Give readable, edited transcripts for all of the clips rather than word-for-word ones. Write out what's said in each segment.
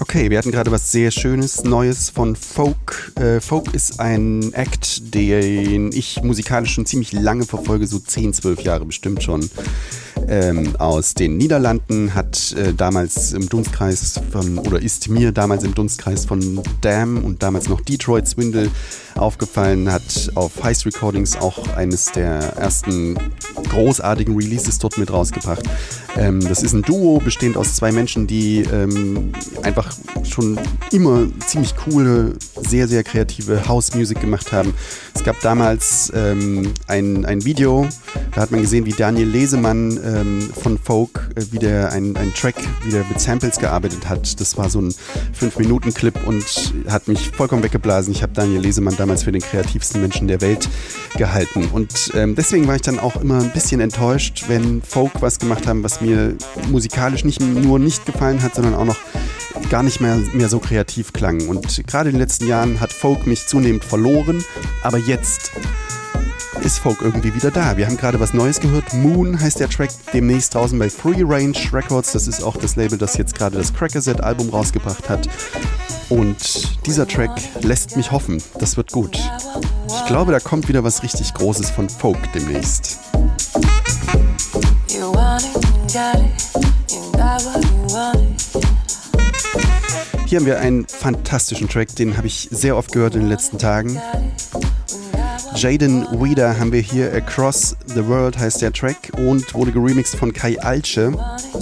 Okay, wir hatten gerade was sehr Schönes, Neues von Folk. Folk ist ein Act, den ich musikalisch schon ziemlich lange verfolge, so 10, 12 Jahre bestimmt schon. Aus den Niederlanden, hat damals im Dunstkreis ist mir damals im Dunstkreis von Damn und damals noch Detroit Swindle aufgefallen, hat auf Heist Recordings auch eines der ersten großartigen Releases dort mit rausgebracht. Das ist ein Duo, bestehend aus zwei Menschen, die einfach schon immer ziemlich coole, sehr, sehr kreative House-Music gemacht haben. Es gab damals ein Video, da hat man gesehen, wie Daniel Lesemann von Folk wieder einen Track wieder mit Samples gearbeitet hat. Das war so ein 5-Minuten-Clip und hat mich vollkommen weggeblasen. Ich habe Daniel Lesemann damals für den kreativsten Menschen der Welt gehalten. Und deswegen war ich dann auch immer ein bisschen enttäuscht, wenn Folk was gemacht haben, was mir musikalisch nicht nur nicht gefallen hat, sondern auch noch gar nicht mehr so kreativ klang. Und gerade in den letzten Jahren hat Folk mich zunehmend verloren, aber jetzt ist Folk irgendwie wieder da. Wir haben gerade was Neues gehört. Moon heißt der Track, demnächst draußen bei Free Range Records. Das ist auch das Label, das jetzt gerade das Crackerset-Album rausgebracht hat. Und dieser Track lässt mich hoffen, das wird gut. Ich glaube, da kommt wieder was richtig Großes von Folk demnächst. Hier haben wir einen fantastischen Track, den habe ich sehr oft gehört in den letzten Tagen. Jaden Weeder haben wir hier, Across the World heißt der Track und wurde geremixed von Kai Altsche.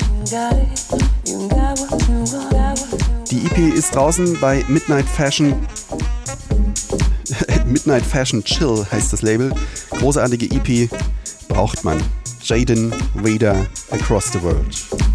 Die EP ist draußen bei Midnight Fashion Chill heißt das Label. Großartige EP, braucht man. Jaden Weeder, Across the World.